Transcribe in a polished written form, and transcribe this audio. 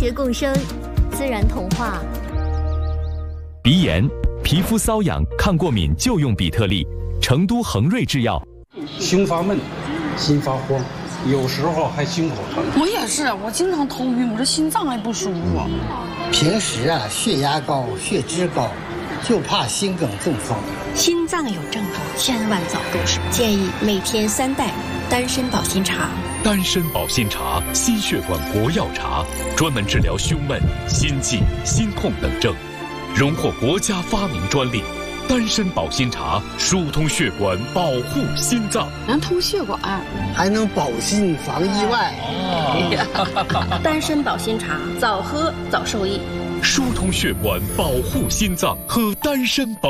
谐共生，自然童话。 鼻炎、皮肤瘙痒、抗过敏就用比特利。成都恒瑞制药。 胸发闷，心发慌，有时候还心口疼。 我也是，我经常头晕，我这心脏也不舒服。 平时血压高、血脂高，就怕心梗中风。 心脏有症状，千万早入手。建议每天3袋丹参保心茶。 丹参保心茶，心血管活药茶，专门治疗胸闷、心悸、心痛等症，荣获国家发明专利。丹参保心茶疏通血管，保护心脏， 能通血管， 还能保心防意外。 丹参保心茶，早喝早受益。 疏通血管，保护心脏，喝丹参保。